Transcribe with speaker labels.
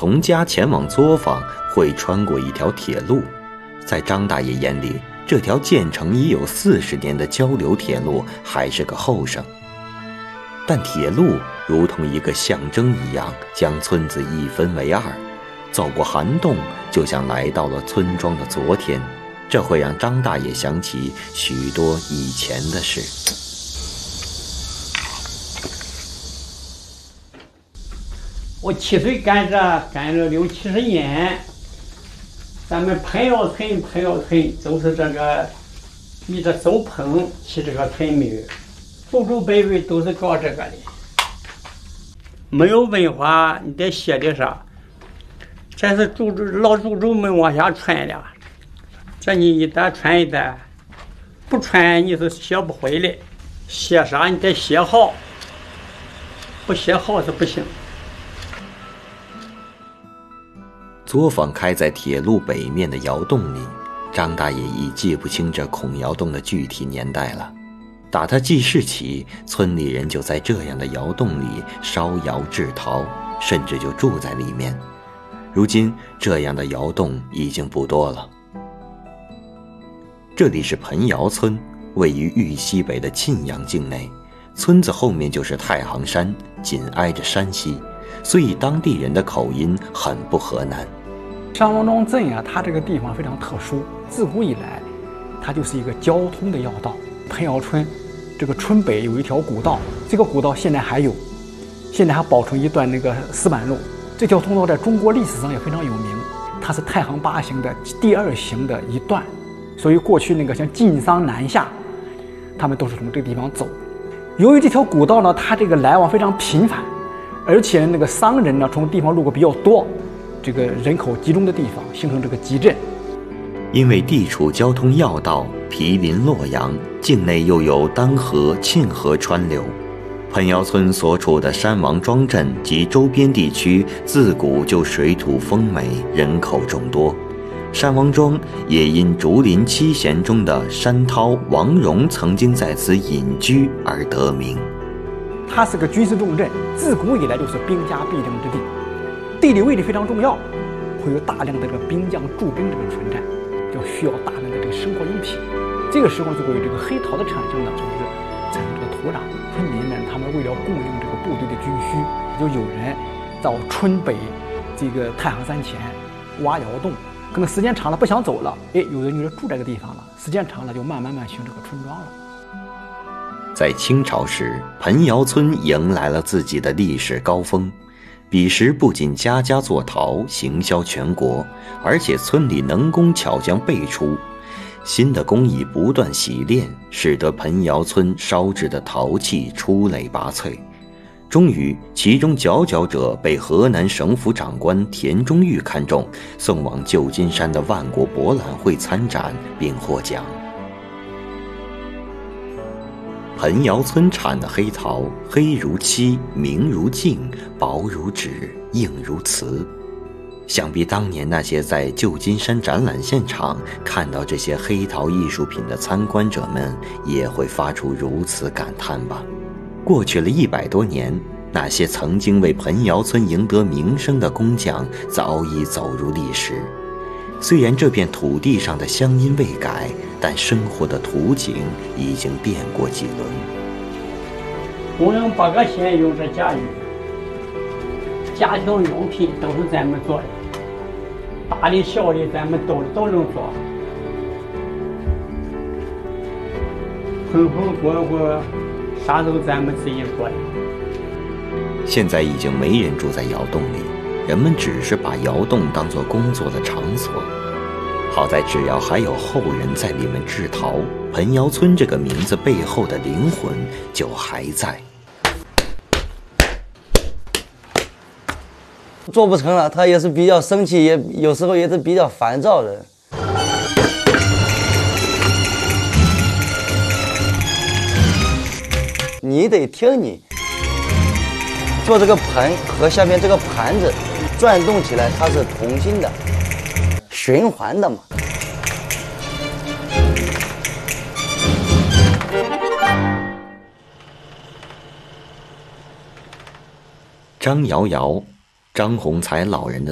Speaker 1: 从家前往作坊会穿过一条铁路，在张大爷眼里，这条建成已有40年的交流铁路还是个后生。但铁路如同一个象征一样，将村子一分为二，走过涵洞，就像来到了村庄的昨天，这会让张大爷想起许多以前的事。
Speaker 2: 我7岁干了60、70年，咱们彭窑村就是这个以这手捧起这个村名，祖祖辈辈都是搞这个的。没有文化，你得写的啥？这是老祖宗们往下传的，这你一代传一代，不传你是学不回来。写啥你得写好，不写好是不行。
Speaker 1: 作坊开在铁路北面的窑洞里，张大爷已记不清这孔窑洞的具体年代了。打他记事起，村里人就在这样的窑洞里烧窑制陶，甚至就住在里面。如今这样的窑洞已经不多了。这里是彭窑村，位于豫西北的沁阳境内，村子后面就是太行山，紧挨着山西，所以当地人的口音很不河南。
Speaker 3: 上王庄镇啊，它这个地方非常特殊，自古以来它就是一个交通的要道。彭窑村这个村北有一条古道，这个古道现在还有，现在还保存一段那个石板路。这条通道在中国历史上也非常有名，它是太行8行的第2行的一段，所以过去那个像晋商南下，他们都是从这个地方走。由于这条古道呢，它这个来往非常频繁，而且那个商人呢从地方路过比较多，这个人口集中的地方形成这个集镇。
Speaker 1: 因为地处交通要道，毗邻洛阳，境内又有丹河、沁河川流，彭窑村所处的山王庄镇及周边地区自古就水土丰美，人口众多。山王庄也因竹林七贤中的山涛、王戎曾经在此隐居而得名。
Speaker 3: 它是个军事重镇，自古以来就是兵家必争之地，地理位置非常重要，会有大量的这个兵将驻兵这个存在，就需要大量的这个生活用品。这个时候就会有这个黑陶的产生呢，就是产生这个土壤。村民们他们为了供应这个部队的军需，就有人到村北这个太行山前挖窑洞，可能时间长了不想走了，有人就住这个地方了，时间长了就慢慢形成这个村庄了。
Speaker 1: 在清朝时，彭窑村迎来了自己的历史高峰。彼时不仅家家做陶，行销全国，而且村里能工巧匠辈出，新的工艺不断洗炼，使得彭窑村烧制的陶器出类拔萃。终于，其中佼佼者被河南省府长官田中玉看中，送往旧金山的万国博览会参展并获奖。彭窑村产的黑陶，黑如漆，明如镜，薄如纸，硬如瓷。想必当年那些在旧金山展览现场看到这些黑陶艺术品的参观者们，也会发出如此感叹吧。过去了100多年，那些曾经为彭窑村赢得名声的工匠早已走入历史。虽然这片土地上的乡音未改，但生活的图景已经变过几轮。
Speaker 2: 供应8个县用这家具，家庭用品都是咱们做的，大的小的咱们都能做。盆锅锅啥都咱们自己做的。
Speaker 1: 现在已经没人住在窑洞里，人们只是把窑洞当作工作的场所。好在只要还有后人在里面制陶，彭窑村这个名字背后的灵魂就还在。
Speaker 4: 做不成了，他也是比较生气，也有时候也是比较烦躁的。你得听你做这个盆和下面这个盘子转动起来，它是同心的，循环的嘛。
Speaker 1: 张瑶瑶，张宏才老人的